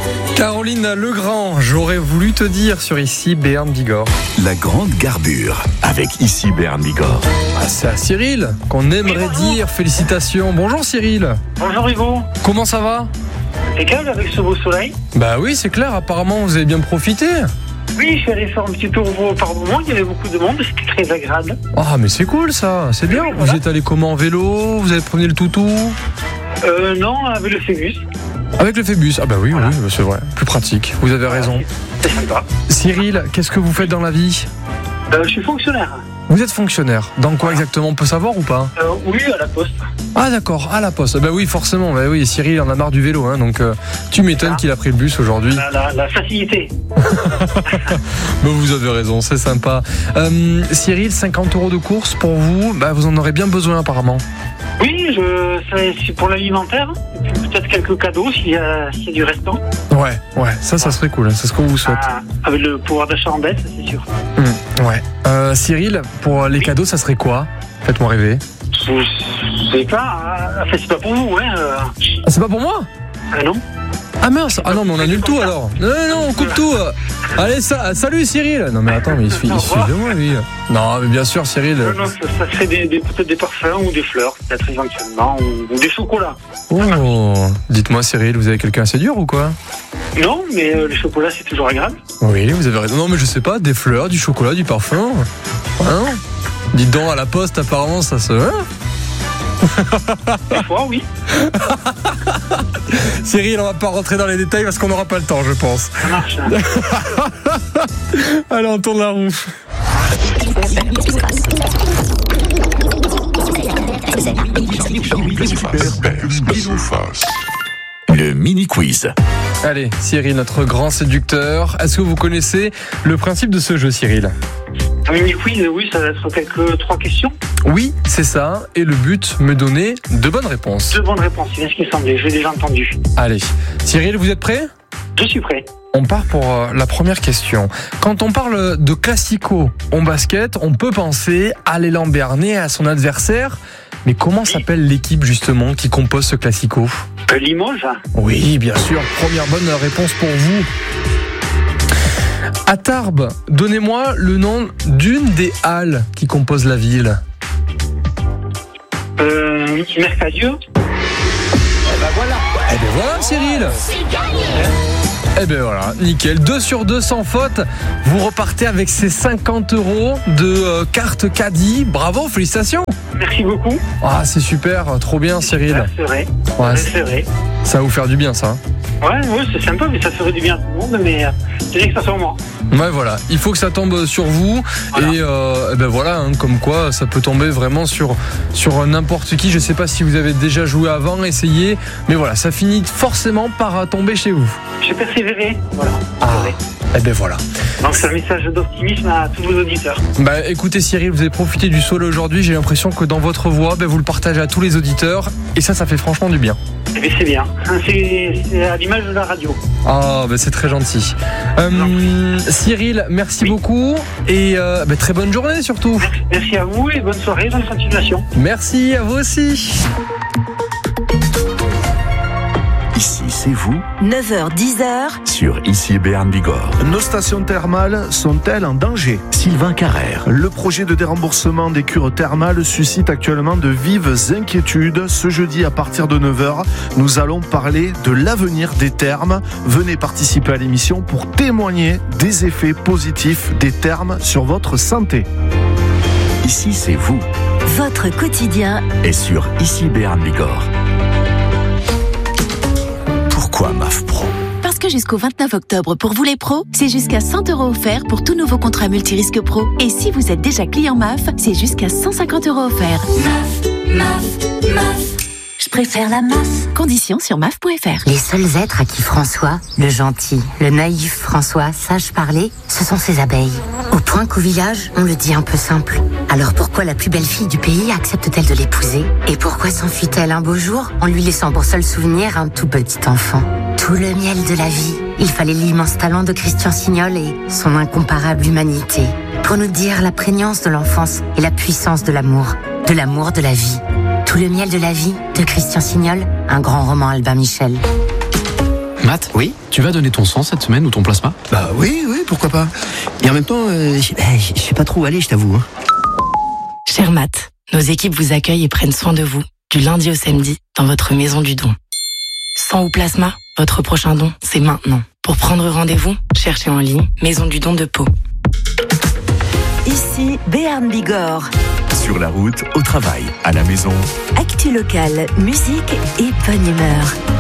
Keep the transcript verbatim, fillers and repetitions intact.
Caroline Legrand, j'aurais voulu te dire sur Ici Béarn Bigorre. La grande garbure avec Ici Béarn Bigorre. Ah, c'est à Cyril qu'on aimerait oui, dire félicitations. Bonjour Cyril. Bonjour Hugo. Comment ça va? Impeccable avec ce beau soleil. Bah oui, c'est clair, apparemment vous avez bien profité. Oui, je suis allé faire un petit tour par moment, il y avait beaucoup de monde, c'était très agréable. Ah mais c'est cool ça, c'est bien. Oui, vous voilà. êtes allé comment, en vélo? Vous avez pris le toutou? Euh, non, avec le Phébus. Avec le Phébus. Ah bah oui, Voilà. oui, c'est vrai, plus pratique, vous avez raison. C'est sympa. Cyril, qu'est-ce que vous faites dans la vie? Euh, je suis fonctionnaire. Vous êtes fonctionnaire. Dans quoi exactement, on peut savoir ou pas? Euh, oui, à la poste. Ah d'accord, à la poste. Bah oui, forcément. Bah oui, Cyril en a marre du vélo, hein, donc euh, tu m'étonnes Ah. qu'il a pris le bus aujourd'hui. La, la, la facilité. Bah vous avez raison, c'est sympa. Euh, Cyril, cinquante euros de course pour vous, bah vous en aurez bien besoin apparemment. Oui, je, c'est, c'est pour l'alimentaire. Et puis peut-être quelques cadeaux s'il y a, s'il y a du restant. Ouais, ouais, ça, ça serait cool. C'est ce qu'on vous souhaite. Ah, avec le pouvoir d'achat en baisse, c'est sûr. Mmh, ouais. Euh, Cyril, pour les cadeaux, ça serait quoi? Faites-moi rêver. Je sais pas, hein. Enfin, c'est pas pour vous, hein. euh. Ah, c'est pas pour moi? Ah non. Ah mince, ah non mais on annule tout alors. Non non non, on coupe tout. Allez, ça, salut Cyril. Non mais attends, mais il se il se fiche de moi lui. Non mais bien sûr Cyril. Non, non, ça, ça serait des, des, peut-être des parfums ou des fleurs, peut-être éventuellement, ou, ou des chocolats. Oh, dites-moi Cyril, vous avez quelqu'un assez dur ou quoi? Non, mais euh, le chocolat, c'est toujours agréable. Oui, vous avez raison. Non mais je sais pas, des fleurs, du chocolat, du parfum. Hein? Dites donc à la poste apparemment ça se... Hein? Des fois, oui. Cyril, on va pas rentrer dans les détails parce qu'on n'aura pas le temps, je pense. Ça marche. Allez, on tourne la roue. Le mini quiz. Allez, Cyril, notre grand séducteur. Est-ce que vous connaissez le principe de ce jeu, Cyril? Un mini quiz, oui, ça va être quelques trois questions. Oui, c'est ça. Et le but, me donner de bonnes réponses. Deux bonnes réponses, c'est bien ce qui me semblait, je l'ai déjà entendu. Allez. Cyril, vous êtes prêt? Je suis prêt. On part pour euh, la première question. Quand on parle de classico en basket, on peut penser à l'élan béarnais, à son adversaire. Mais comment s'appelle l'équipe justement qui compose ce classico? Euh, Limoges. Oui, bien sûr. Première bonne réponse pour vous. À Tarbes, donnez-moi le nom d'une des halles qui composent la ville. Euh, Mercadieu. Eh ben voilà. Eh ben voilà, Cyril. Eh ben voilà, nickel. deux sur deux sans faute. Vous repartez avec ces cinquante euros de euh, carte caddie. Bravo, félicitations. Merci beaucoup. Ah, c'est super, trop bien, Cyril. C'est vrai. Ouais, C'est vrai. ça va vous faire du bien, ça. Ouais, ouais, c'est sympa, mais ça ferait du bien à tout le monde, mais euh, c'est bien que ça soit moi. Ouais, voilà. Il faut que ça tombe sur vous. Voilà. Et euh, eh ben voilà, hein, comme quoi, ça peut tomber vraiment sur, sur n'importe qui. Je sais pas si vous avez déjà joué avant, essayé. Mais voilà, ça finit forcément par tomber chez vous. J'ai persévéré. Voilà. Ah. C'est vrai. Eh ben voilà. Donc c'est un message d'optimisme à tous vos auditeurs. Bah écoutez Cyril, vous avez profité du soleil aujourd'hui. J'ai l'impression que dans votre voix, ben, vous le partagez à tous les auditeurs. Et ça, ça fait franchement du bien. Eh bien, c'est bien. C'est, c'est à l'image de la radio. Ah, ben c'est très gentil. Euh, Cyril, merci Oui. beaucoup. Et euh, ben, très bonne journée surtout. Merci à vous et bonne soirée, bonne continuation. Merci à vous aussi. Ici, c'est vous neuf heures dix sur Ici Béarn Bigorre. Nos stations thermales sont-elles en danger? Sylvain Carrère. Le projet de déremboursement des cures thermales suscite actuellement de vives inquiétudes. Ce jeudi à partir de neuf heures, nous allons parler de l'avenir des thermes. Venez participer à l'émission pour témoigner des effets positifs des thermes sur votre santé. Ici, c'est vous. votre quotidien. Et sur Ici Béarn Bigorre. Pourquoi M A F Pro? Parce que jusqu'au vingt-neuf octobre, pour vous les pros, c'est jusqu'à cent euros offerts pour tout nouveau contrat multirisque pro. Et si vous êtes déjà client M A F, c'est jusqu'à cent cinquante euros offerts. M A F, M A F, M A F. Je préfère la M A F. Conditions sur M A F point F R. Les seuls êtres à qui François, le gentil, le naïf François, sache parler, ce sont ses abeilles. Au point qu'au village, on le dit un peu simple. Alors pourquoi la plus belle fille du pays accepte-t-elle de l'épouser? Et pourquoi s'enfuit-elle un beau jour en lui laissant pour seul souvenir un tout petit enfant? Tout le miel de la vie, il fallait l'immense talent de Christian Signol et son incomparable humanité pour nous dire la prégnance de l'enfance et la puissance de l'amour, de l'amour de la vie. Tout le miel de la vie de Christian Signol, un grand roman Albin Michel. M Matt, oui. Tu vas donner ton sang cette semaine ou ton plasma? Bah oui, oui, pourquoi pas. Et en même temps, euh, je sais pas trop où aller, je t'avoue. Hein. Cher Matt, nos équipes vous accueillent et prennent soin de vous, du lundi au samedi, dans votre maison du don. Sang ou plasma, votre prochain don, c'est maintenant. Pour prendre rendez-vous, cherchez en ligne Maison du don de Pau. Ici Béarn Bigorre. Sur la route, au travail, à la maison. Actu locale, musique et bonne humeur.